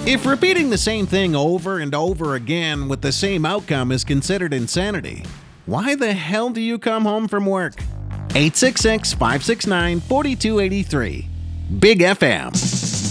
If repeating the same thing over and over again with the same outcome is considered insanity, why the hell do you come home from work? 866-569-4283. Big FM.